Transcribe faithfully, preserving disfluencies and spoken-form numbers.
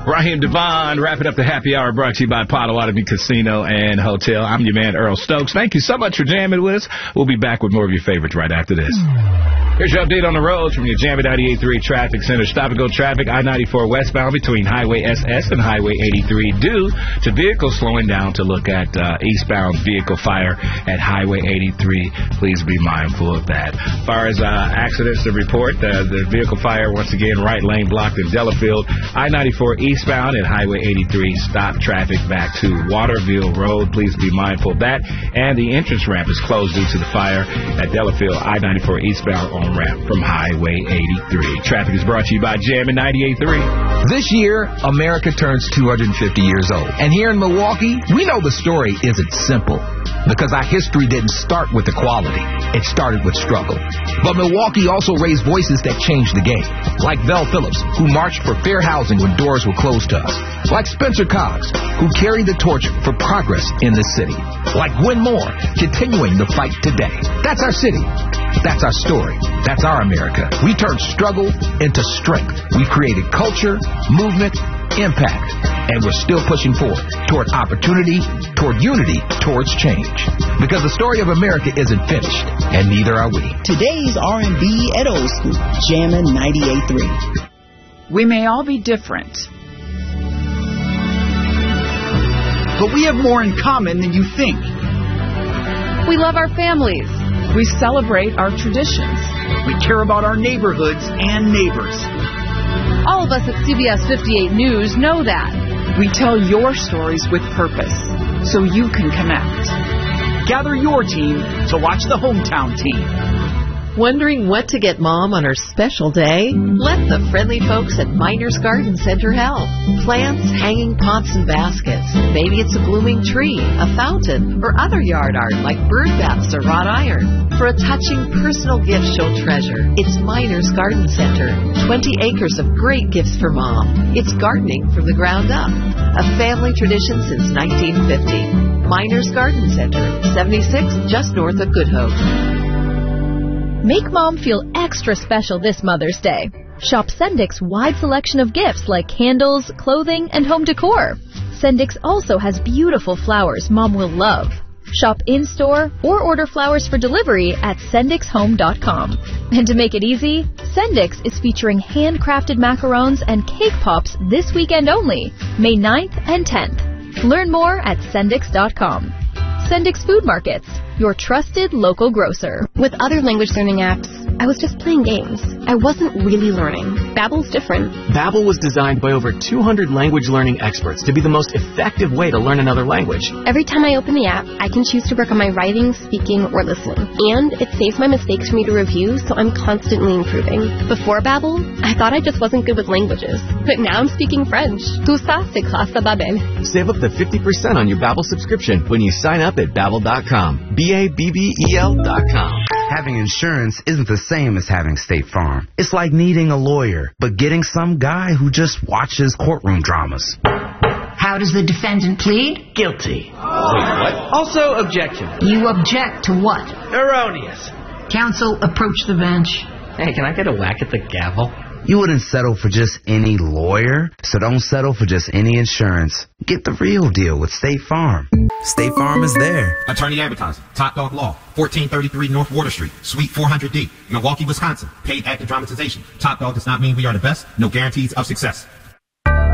Raheem Devon, wrapping up the happy hour brought to you by Potawatomi Casino and Hotel. I'm your man, Earl Stokes. Thank you so much for jamming with us. We'll be back with more of your favorites right after this. Here's your update on the roads from your Jammin' ninety-eight point three Traffic Center. Stop-and-go traffic, I ninety-four westbound between Highway S S and Highway eighty-three due to vehicles slowing down to look at uh, eastbound vehicle fire at Highway eighty-three. Please be mindful of that. As far as uh, accidents to report, uh, the vehicle fire, once again, right lane blocked in Delafield. I ninety-four eastbound at Highway eighty-three. Stop traffic back to Waterville Road. Please be mindful of that. And the entrance ramp is closed due to the fire at Delafield. I ninety-four eastbound on ramp from Highway eighty-three. Traffic is brought to you by Jammin' ninety-eight point three. This year, America turns two hundred fifty years old. And here in Milwaukee, we know the story isn't simple. Because our history didn't start with equality. It started with struggle. But Milwaukee also raised voices that changed the game. Like Vel Phillips, who marched for fair housing when doors were closed to us. Like Spencer Cox, who carried the torch for progress in the city. Like Gwen Moore, continuing the fight today. That's our city. That's our story. That's our America. We turned struggle into strength. We created culture, movement, impact. And we're still pushing forward toward opportunity, toward unity, towards change. Because the story of America isn't finished, and neither are we. Today's R and B at Old School, Jammin' ninety-eight point three. We may all be different, but we have more in common than you think. We love our families. We celebrate our traditions. We care about our neighborhoods and neighbors. All of us at C B S fifty-eight News know that. We tell your stories with purpose, so you can connect. Gather your team to watch the hometown team. Wondering what to get Mom on her special day? Let the friendly folks at Miners Garden Center help. Plants, hanging pots and baskets. Maybe it's a blooming tree, a fountain, or other yard art like bird baths or wrought iron. For a touching personal gift she'll treasure, it's Miners Garden Center. twenty acres of great gifts for Mom. It's gardening from the ground up. A family tradition since nineteen fifty. Miners Garden Center, seventy-six just north of Good Hope. Make Mom feel extra special this Mother's Day. Shop Sendik's wide selection of gifts like candles, clothing, and home decor. Sendik's also has beautiful flowers Mom will love. Shop in-store or order flowers for delivery at sendix home dot com. And to make it easy, Sendik's is featuring handcrafted macarons and cake pops this weekend only, May ninth and tenth. Learn more at sendix dot com. Sendik's Food Markets, your trusted local grocer. With other language learning apps, I was just playing games. I wasn't really learning. Babbel's different. Babbel was designed by over two hundred language learning experts to be the most effective way to learn another language. Every time I open the app, I can choose to work on my writing, speaking, or listening. And it saves my mistakes for me to review, so I'm constantly improving. Before Babbel, I thought I just wasn't good with languages. But now I'm speaking French. Tout ça, c'est grâce à Babbel. Save up to fifty percent on your Babbel subscription when you sign up at babbel dot com. B A B B E L dot com. Having insurance isn't the same as having State Farm. It's like needing a lawyer, but getting some guy who just watches courtroom dramas. How does the defendant plead? Guilty. Wait, what? Also, objection. You object to what? Erroneous. Counsel, approach the bench. Hey, can I get a whack at the gavel? You wouldn't settle for just any lawyer, so don't settle for just any insurance. Get the real deal with State Farm. State Farm is there. Attorney Advertising, Top Dog Law, fourteen thirty-three North Water Street, Suite four hundred D, Milwaukee, Wisconsin. Paid active dramatization. Top Dog does not mean we are the best. No guarantees of success.